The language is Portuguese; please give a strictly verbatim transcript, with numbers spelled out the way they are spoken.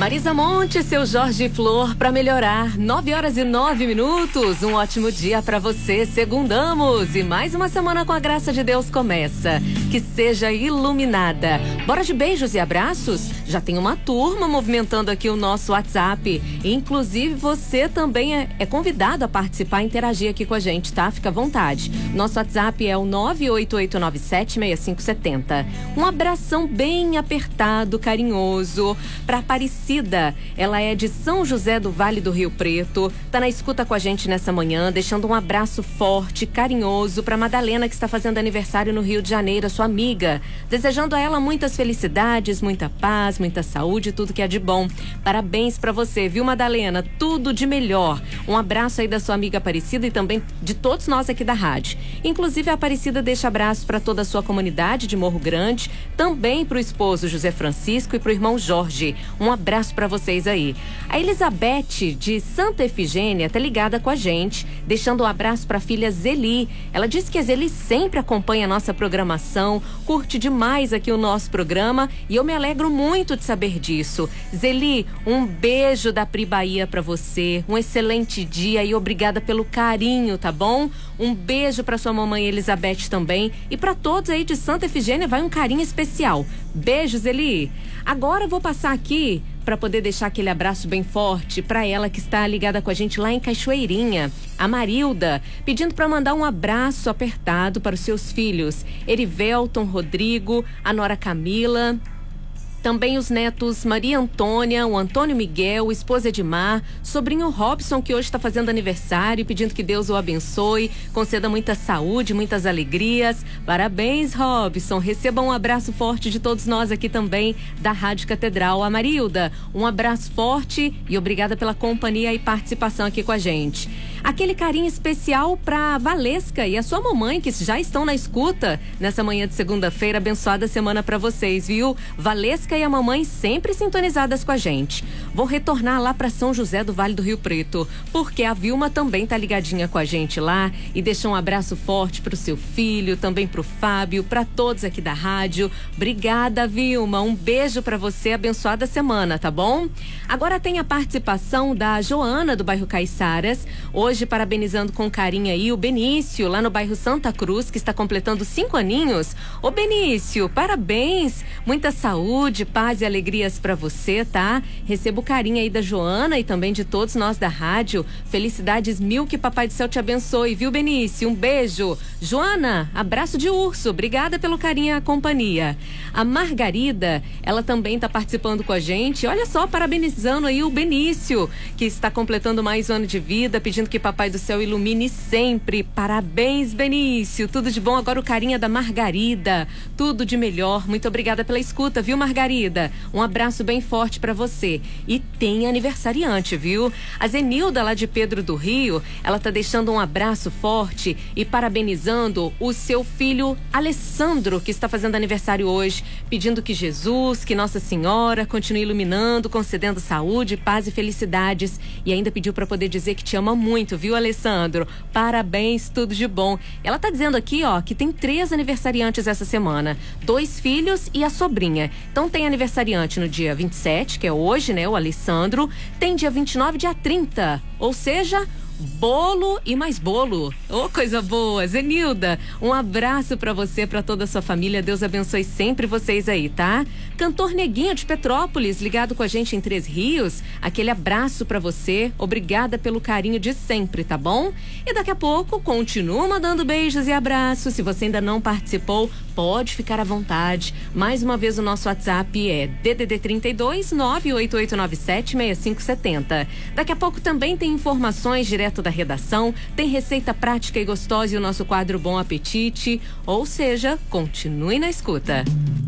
Marisa Monte, seu Jorge Flor, para melhorar. Nove horas e nove minutos. Um ótimo dia para você. Segundamos e mais uma semana com a graça de Deus começa. Que seja iluminada. Bora de beijos e abraços? Já tem uma turma movimentando aqui o nosso WhatsApp. Inclusive você também é, é convidado a participar e interagir aqui com a gente, tá? Fica à vontade. Nosso WhatsApp é o nove oito oito nove sete seis cinco sete zero. Um abração bem apertado, carinhoso para Aparecida. Ela é de São José do Vale do Rio Preto, tá na escuta com a gente nessa manhã, deixando um abraço forte, carinhoso para Madalena, que está fazendo aniversário no Rio de Janeiro, a sua amiga, desejando a ela muitas felicidades, muita paz, muita saúde, tudo que é de bom. Parabéns para você, viu, Madalena? Tudo de melhor. Um abraço aí da sua amiga Aparecida e também de todos nós aqui da rádio. Inclusive a Aparecida deixa abraço para toda a sua comunidade de Morro Grande, também para o esposo José Francisco e para o irmão Jorge. Um abraço para vocês aí. A Elizabeth de Santa Efigênia tá ligada com a gente, deixando um abraço para a filha Zeli. Ela disse que a Zeli sempre acompanha a nossa programação, curte demais aqui o nosso programa e eu me alegro muito de saber disso. Zeli, um beijo da Pri Bahia para você, um excelente dia e obrigada pelo carinho, tá bom? Um beijo para sua mamãe Elizabeth também e para todos aí de Santa Efigênia vai um carinho especial. Beijo, Zeli. Agora eu vou passar aqui para poder deixar aquele abraço bem forte para ela que está ligada com a gente lá em Cachoeirinha, a Marilda, pedindo para mandar um abraço apertado para os seus filhos, Erivelton, Rodrigo, a nora Camila, também os netos Maria Antônia, o Antônio Miguel, esposa Edmar, sobrinho Robson, que hoje está fazendo aniversário, pedindo que Deus o abençoe, conceda muita saúde, muitas alegrias. Parabéns, Robson. Receba um abraço forte de todos nós aqui também da Rádio Catedral. A Marilda, um abraço forte e obrigada pela companhia e participação aqui com a gente. Aquele carinho especial para Valesca e a sua mamãe, que já estão na escuta nessa manhã de segunda-feira. Abençoada semana para vocês, viu? Valesca e a mamãe sempre sintonizadas com a gente. Vou retornar lá para São José do Vale do Rio Preto, porque a Vilma também tá ligadinha com a gente lá e deixa um abraço forte pro seu filho, também pro Fábio, para todos aqui da rádio. Obrigada, Vilma. Um beijo para você, abençoada semana, tá bom? Agora tem a participação da Joana do bairro Caiçaras. Hoje Hoje parabenizando com carinho aí o Benício, lá no bairro Santa Cruz, que está completando cinco aninhos. Ô Benício, parabéns, muita saúde, paz e alegrias para você, tá? Receba o carinho aí da Joana e também de todos nós da rádio. Felicidades mil, que Papai do Céu te abençoe, viu, Benício? Um beijo. Joana, abraço de urso, obrigada pelo carinho e a companhia. A Margarida, ela também tá participando com a gente, olha só, parabenizando aí o Benício, que está completando mais um ano de vida, pedindo que Papai do Céu ilumine sempre. Parabéns, Benício. Tudo de bom. Agora o carinha da Margarida. Tudo de melhor. Muito obrigada pela escuta, viu, Margarida? Um abraço bem forte pra você. E tem aniversariante, viu? A Zenilda, lá de Pedro do Rio, ela tá deixando um abraço forte e parabenizando o seu filho Alessandro, que está fazendo aniversário hoje, pedindo que Jesus, que Nossa Senhora continue iluminando, concedendo saúde, paz e felicidades. E ainda pediu pra poder dizer que te ama muito, viu, Alessandro? Parabéns, tudo de bom. Ela tá dizendo aqui, ó, que tem três aniversariantes essa semana. Dois filhos e a sobrinha. Então tem aniversariante no dia vinte e sete, que é hoje, né, o Alessandro. Tem dia vinte e nove, dia trinta. Ou seja, bolo e mais bolo. Ô, oh, coisa boa. Zenilda, um abraço pra você, pra toda a sua família. Deus abençoe sempre vocês aí, tá? Cantor Neguinho de Petrópolis, ligado com a gente em Três Rios. Aquele abraço pra você. Obrigada pelo carinho de sempre, tá bom? E daqui a pouco, continua mandando beijos e abraços. Se você ainda não participou, pode ficar à vontade. Mais uma vez o nosso WhatsApp é D D D trinta e dois, nove oito oito nove sete seis cinco sete zero. Daqui a pouco também tem informações direto da redação, tem receita prática e gostosa e o nosso quadro Bom Apetite. Ou seja, continue na escuta.